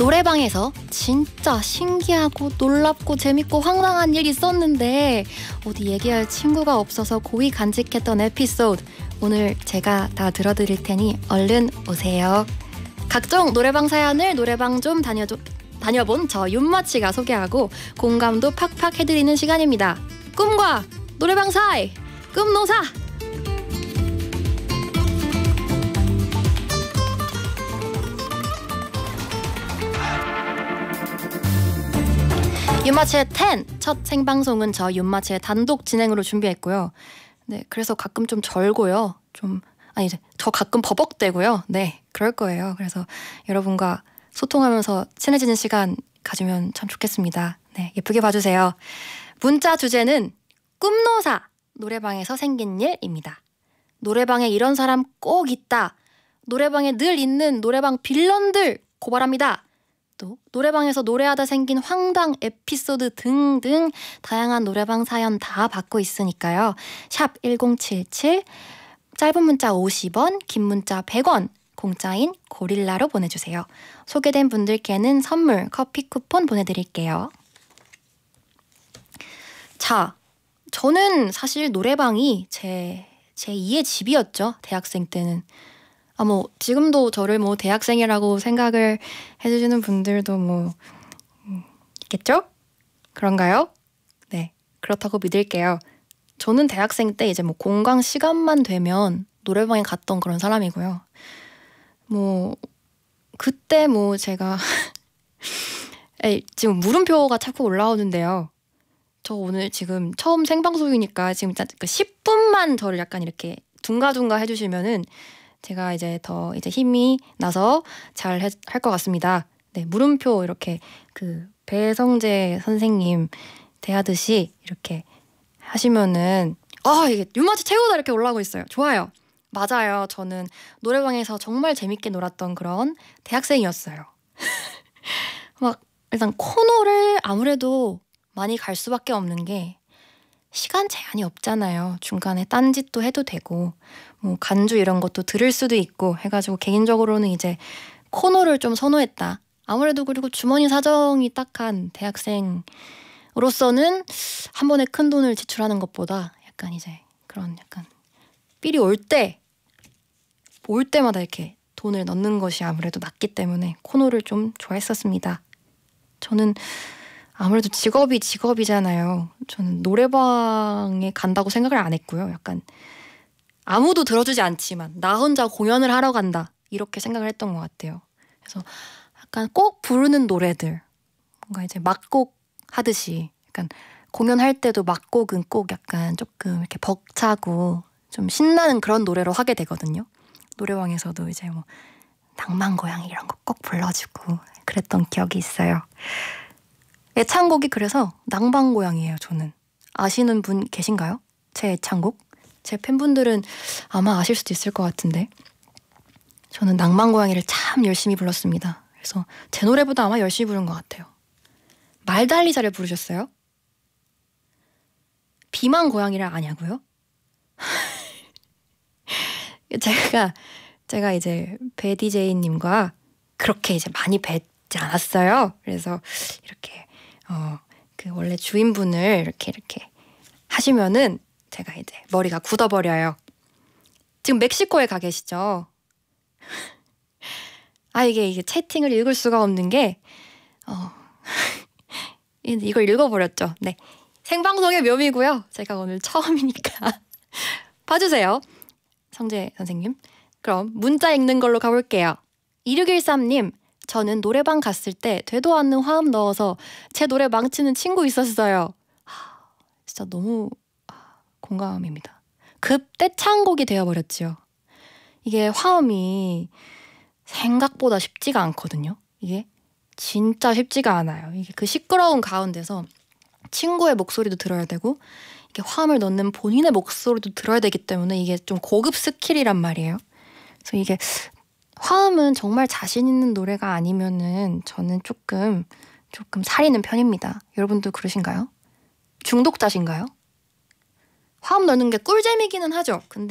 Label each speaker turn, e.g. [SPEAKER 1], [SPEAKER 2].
[SPEAKER 1] 노래방에서 진짜 신기하고 놀랍고 재밌고 황당한 일이 있었는데 어디 얘기할 친구가 없어서 고이 간직했던 에피소드 오늘 제가 다 들어드릴 테니 얼른 오세요. 각종 노래방 사연을 노래방 좀 다녀본 저 윤마치가 소개하고 공감도 팍팍 해드리는 시간입니다. 꿈과 노래방 사이 꿈노사. 윤마치의 10! 첫 생방송은 저 윤마치의 단독 진행으로 준비했고요. 네, 그래서 가끔 좀 절고요. 저 가끔 버벅대고요. 네, 그럴 거예요. 그래서 여러분과 소통하면서 친해지는 시간 가지면 참 좋겠습니다. 네, 예쁘게 봐주세요. 문자 주제는 꿈노사, 노래방에서 생긴 일입니다. 노래방에 이런 사람 꼭 있다. 노래방에 늘 있는 노래방 빌런들 고발합니다. 또 노래방에서 노래하다 생긴 황당 에피소드 등등 다양한 노래방 사연 다 받고 있으니까요. 샵 1077 짧은 문자 50원, 긴 문자 100원, 공짜인 고릴라로 보내주세요. 소개된 분들께는 선물 커피 쿠폰 보내드릴게요. 자, 저는 사실 노래방이 제 2의 집이었죠. 대학생 때는. 지금도 저를 대학생이라고 생각을 해주시는 분들도 있겠죠? 그런가요? 네, 그렇다고 믿을게요. 저는 대학생 때 이제 공강 시간만 되면 노래방에 갔던 그런 사람이고요. 그때 제가 지금 물음표가 자꾸 올라오는데요. 저 오늘 지금 처음 생방송이니까 지금 10분만 저를 약간 이렇게 둥가둥가 해주시면은 제가 이제 더 힘이 나서 잘 할 것 같습니다. 네, 물음표 이렇게 배성재 선생님 대하듯이 이렇게 하시면은 이게 윤마치 최고다 이렇게 올라오고 있어요. 좋아요. 맞아요. 저는 노래방에서 정말 재밌게 놀았던 그런 대학생이었어요. 일단 코너를 아무래도 많이 갈 수밖에 없는 게 시간 제한이 없잖아요. 중간에 딴짓도 해도 되고 간주 이런 것도 들을 수도 있고 해가지고 개인적으로는 이제 코너를 좀 선호했다. 아무래도 그리고 주머니 사정이 딱한 대학생으로서는 한 번에 큰 돈을 지출하는 것보다 약간 삘이 올 때마다 이렇게 돈을 넣는 것이 아무래도 낫기 때문에 코너를 좀 좋아했었습니다. 저는 아무래도 직업이잖아요. 저는 노래방에 간다고 생각을 안 했고요. 약간 아무도 들어주지 않지만 나 혼자 공연을 하러 간다 이렇게 생각을 했던 것 같아요. 그래서 약간 꼭 부르는 노래들, 뭔가 이제 막곡 하듯이 약간 공연할 때도 막곡은 꼭 약간 조금 이렇게 벅차고 좀 신나는 그런 노래로 하게 되거든요. 노래방에서도 이제 낭만고양이 이런 거 꼭 불러주고 그랬던 기억이 있어요. 애창곡이 그래서 낭만고양이에요. 저는. 아시는 분 계신가요? 제 애창곡? 제 팬분들은 아마 아실 수도 있을 것 같은데 저는 낭만고양이를 참 열심히 불렀습니다. 그래서 제 노래보다 아마 열심히 부른 것 같아요. 말달리자를 부르셨어요? 비만고양이를 아냐고요? 제가 이제 배 DJ님과 그렇게 이제 많이 뵙지 않았어요. 그래서 이렇게 원래 주인분을 이렇게 하시면은 제가 이제 머리가 굳어버려요. 지금 멕시코에 가 계시죠? 이게 채팅을 읽을 수가 없는 게 이걸 읽어버렸죠. 네, 생방송의 묘미고요. 제가 오늘 처음이니까 봐주세요. 성재 선생님. 그럼 문자 읽는 걸로 가볼게요. 2613님, 저는 노래방 갔을 때 되도 않는 화음 넣어서 제 노래 망치는 친구 있었어요. 진짜 너무 공감입니다. 급 떼창곡이 되어버렸지요. 이게 화음이 생각보다 쉽지가 않거든요. 이게 진짜 쉽지가 않아요. 이게 그 시끄러운 가운데서 친구의 목소리도 들어야 되고 이게 화음을 넣는 본인의 목소리도 들어야 되기 때문에 이게 좀 고급 스킬이란 말이에요. 그래서 이게 화음은 정말 자신 있는 노래가 아니면은 저는 조금 사리는 편입니다. 여러분도 그러신가요? 중독자신가요? 화음 넣는 게 꿀잼이기는 하죠. 근데